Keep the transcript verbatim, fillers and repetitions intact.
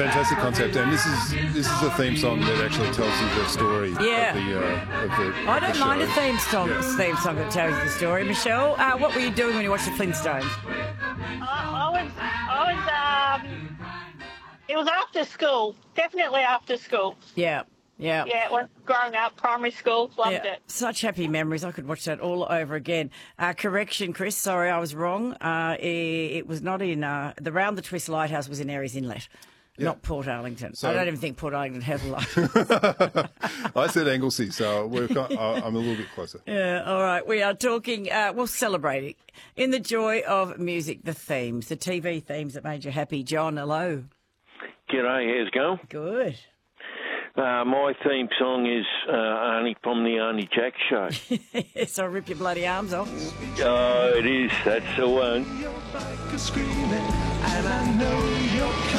fantastic concept, and this is this is a theme song that actually tells you the story Yeah. of the uh, of the I don't the mind show. a theme song, Yeah. theme song that tells the story. Michelle, uh, what were you doing when you watched the Flintstones? I, I was, I was, um, it was after school. Definitely after school. Yeah, yeah. Yeah, it was growing up, primary school. Loved Yeah, it. such happy memories. I could watch that all over again. Uh, correction, Chris. Sorry, I was wrong. Uh, it, it was not in uh, the Round the Twist Lighthouse was in Aireys Inlet, not Port Arlington. So- I don't even think Port Arlington has a lighthouse. I said Anglesey, so we're, kind- I- I'm a little bit closer. Yeah, all right. We are talking, uh, well, celebrating in the joy of music, the themes, the T V themes that made you happy. John, hello. G'day, how's it going? Good. Uh, my theme song is uh, Arnie from the Arnie Jack Show. So rip your bloody arms off. Oh, it is. That's the one. Your bike is screaming, and I know you're